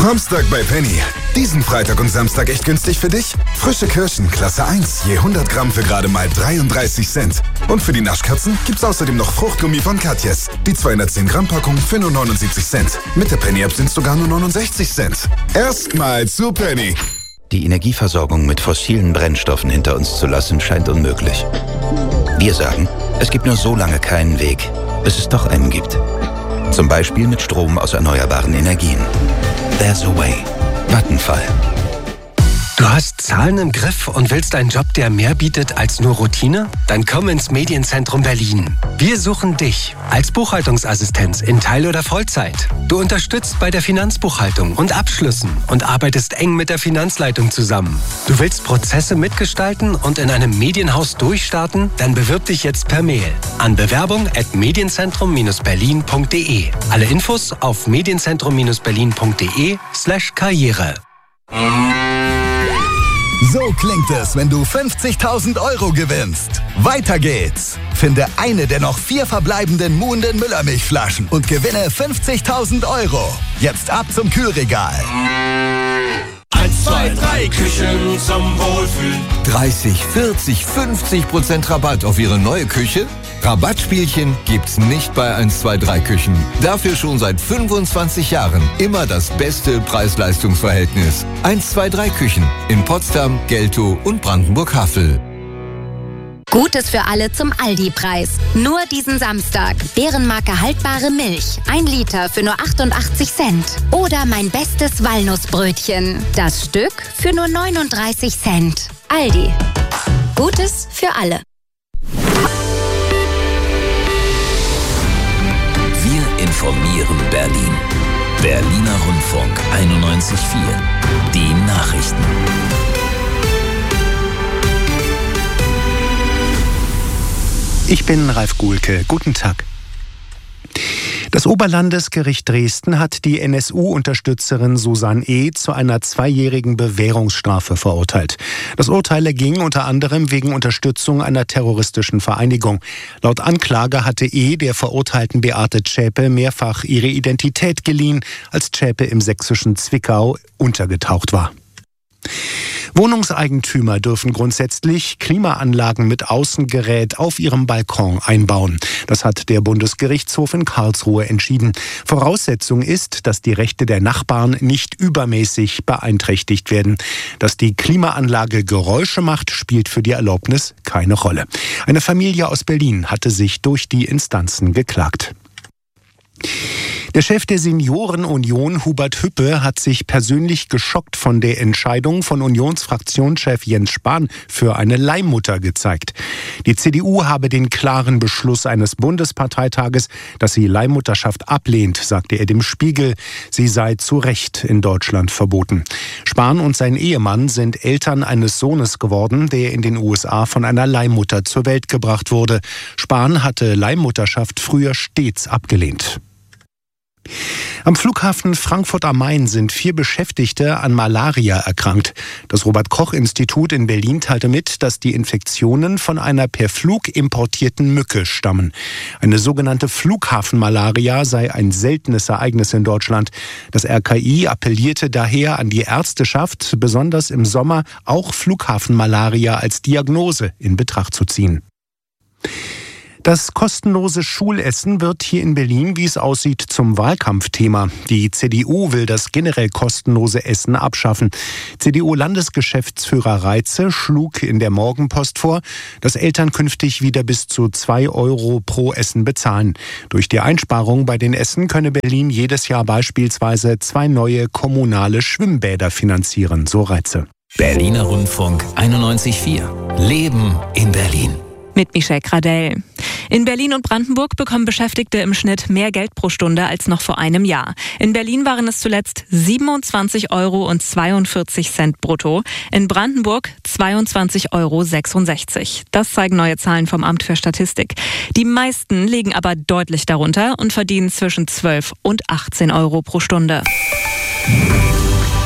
Samstag bei Penny. Diesen Freitag und Samstag echt günstig für dich? Frische Kirschen, Klasse 1, je 100 Gramm für gerade mal 33 Cent. Und für die Naschkatzen gibt's außerdem noch Fruchtgummi von Katjes. Die 210 Gramm Packung für nur 79 Cent. Mit der Penny-App sind's sogar nur 69 Cent. Erstmal zu Penny. Die Energieversorgung mit fossilen Brennstoffen hinter uns zu lassen, scheint unmöglich. Wir sagen, es gibt nur so lange keinen Weg, bis es doch einen gibt. Zum Beispiel mit Strom aus erneuerbaren Energien. There's a way. Vattenfall. Du hast Zahlen im Griff und willst einen Job, der mehr bietet als nur Routine? Dann komm ins Medienzentrum Berlin. Wir suchen dich als Buchhaltungsassistenz in Teil- oder Vollzeit. Du unterstützt bei der Finanzbuchhaltung und Abschlüssen und arbeitest eng mit der Finanzleitung zusammen. Du willst Prozesse mitgestalten und in einem Medienhaus durchstarten? Dann bewirb dich jetzt per Mail an bewerbung@medienzentrum-berlin.de. Alle Infos auf medienzentrum-berlin.de/Karriere. So klingt es, wenn du 50.000 Euro gewinnst. Weiter geht's. Finde eine der noch 4 verbleibenden Muhnden Müllermilchflaschen und gewinne 50.000 Euro. Jetzt ab zum Kühlregal. 1, 2, 3 Küchen zum Wohlfühlen. 30, 40, 50% Rabatt auf Ihre neue Küche? Rabattspielchen gibt's nicht bei 1, 2, 3 Küchen. Dafür schon seit 25 Jahren immer das beste Preis-Leistungs-Verhältnis. 1, 2, 3 Küchen in Potsdam, Geltow und Brandenburg-Havel. Gutes für alle zum Aldi-Preis. Nur diesen Samstag. Bärenmarke haltbare Milch. 1 Liter für nur 88 Cent. Oder mein bestes Walnussbrötchen. Das Stück für nur 39 Cent. Aldi. Gutes für alle. Wir informieren Berlin. Berliner Rundfunk 91.4. Die Nachrichten. Ich bin Ralf Guhlke. Guten Tag. Das Oberlandesgericht Dresden hat die NSU-Unterstützerin Susanne E. zu einer 2-jährigen Bewährungsstrafe verurteilt. Das Urteil erging unter anderem wegen Unterstützung einer terroristischen Vereinigung. Laut Anklage hatte E. der verurteilten Beate Zschäpe mehrfach ihre Identität geliehen, als Zschäpe im sächsischen Zwickau untergetaucht war. Wohnungseigentümer dürfen grundsätzlich Klimaanlagen mit Außengerät auf ihrem Balkon einbauen. Das hat der Bundesgerichtshof in Karlsruhe entschieden. Voraussetzung ist, dass die Rechte der Nachbarn nicht übermäßig beeinträchtigt werden. Dass die Klimaanlage Geräusche macht, spielt für die Erlaubnis keine Rolle. Eine Familie aus Berlin hatte sich durch die Instanzen geklagt. Der Chef der Seniorenunion, Hubert Hüppe, hat sich persönlich geschockt von der Entscheidung von Unionsfraktionschef Jens Spahn für eine Leihmutter gezeigt. Die CDU habe den klaren Beschluss eines Bundesparteitages, dass sie Leihmutterschaft ablehnt, sagte er dem Spiegel. Sie sei zu Recht in Deutschland verboten. Spahn und sein Ehemann sind Eltern eines Sohnes geworden, der in den USA von einer Leihmutter zur Welt gebracht wurde. Spahn hatte Leihmutterschaft früher stets abgelehnt. Am Flughafen Frankfurt am Main sind 4 Beschäftigte an Malaria erkrankt. Das Robert-Koch-Institut in Berlin teilte mit, dass die Infektionen von einer per Flug importierten Mücke stammen. Eine sogenannte Flughafenmalaria sei ein seltenes Ereignis in Deutschland. Das RKI appellierte daher an die Ärzteschaft, besonders im Sommer auch Flughafenmalaria als Diagnose in Betracht zu ziehen. Das kostenlose Schulessen wird hier in Berlin, wie es aussieht, zum Wahlkampfthema. Die CDU will das generell kostenlose Essen abschaffen. CDU-Landesgeschäftsführer Reitze schlug in der Morgenpost vor, dass Eltern künftig wieder bis zu 2 Euro pro Essen bezahlen. Durch die Einsparung bei den Essen könne Berlin jedes Jahr beispielsweise 2 neue kommunale Schwimmbäder finanzieren, so Reitze. Berliner Rundfunk 91.4. Leben in Berlin. Mit Michelle Gradell. In Berlin und Brandenburg bekommen Beschäftigte im Schnitt mehr Geld pro Stunde als noch vor einem Jahr. In Berlin waren es zuletzt 27,42 Euro brutto. In Brandenburg 22,66 Euro. Das zeigen neue Zahlen vom Amt für Statistik. Die meisten liegen aber deutlich darunter und verdienen zwischen 12 und 18 Euro pro Stunde.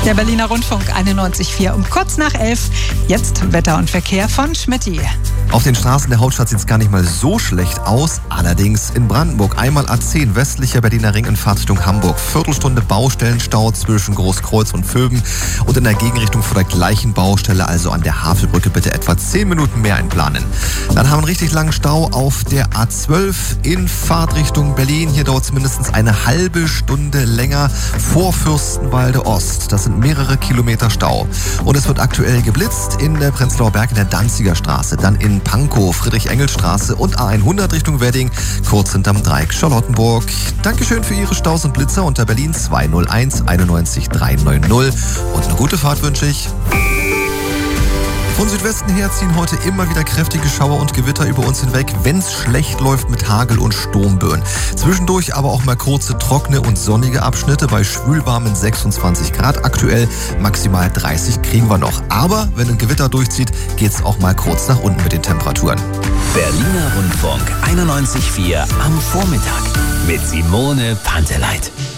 Der Berliner Rundfunk 91.4 um kurz nach 11. Jetzt Wetter und Verkehr von Schmitty. Auf den Straßen der Hauptstadt sieht es gar nicht mal so schlecht aus. Allerdings in Brandenburg einmal A10 westlicher Berliner Ring in Fahrtrichtung Hamburg. Viertelstunde Baustellenstau zwischen Großkreuz und Vöben. Und in der Gegenrichtung vor der gleichen Baustelle, also an der Havelbrücke, bitte etwa 10 Minuten mehr einplanen. Dann haben wir einen richtig langen Stau auf der A12 in Fahrtrichtung Berlin. Hier dauert es mindestens eine halbe Stunde länger vor Fürstenwalde Ost. Das sind mehrere Kilometer Stau. Und es wird aktuell geblitzt in der Prenzlauer Berg in der Danziger Straße. Dann in Pankow, Friedrich-Engels-Straße und A100 Richtung Wedding, kurz hinterm Dreieck Charlottenburg. Dankeschön für Ihre Staus und Blitzer unter Berlin 201 91 390 und eine gute Fahrt wünsche ich. Von Südwesten her ziehen heute immer wieder kräftige Schauer und Gewitter über uns hinweg, wenn es schlecht läuft mit Hagel und Sturmböen. Zwischendurch aber auch mal kurze, trockene und sonnige Abschnitte bei schwülwarmen 26 Grad. Aktuell maximal 30 kriegen wir noch. Aber wenn ein Gewitter durchzieht, geht's auch mal kurz nach unten mit den Temperaturen. Berliner Rundfunk 91.4 am Vormittag mit Simone Panteleit.